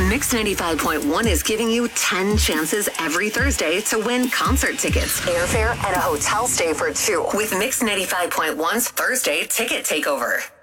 Mix 95.1 is giving you 10 chances every Thursday to win concert tickets, airfare, and a hotel stay for two with Mix 95.1's Thursday Ticket Takeover.